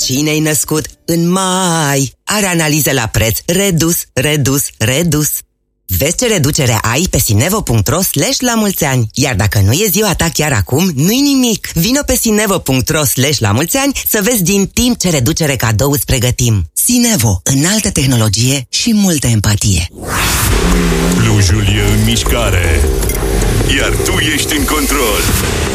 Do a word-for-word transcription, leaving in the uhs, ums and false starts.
Cine-i născut în mai are analize la preț redus, redus, redus. Vezi ce reducere ai pe sinevo.ro slash la mulți ani. Iar dacă nu e ziua ta chiar acum, nu-i nimic. Vino pe sinevo.ro slash la mulți ani să vezi din timp ce reducere cadou îți pregătim. Sinevo, înaltă tehnologie și multă empatie. Plujul e în mișcare, iar tu ești în control.